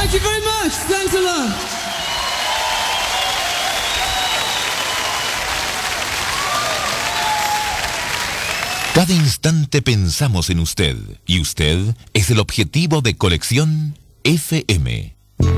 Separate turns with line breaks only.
Thank you very much. Thanks a lot.
Cada instante pensamos en usted y usted es el objetivo de Colección FM.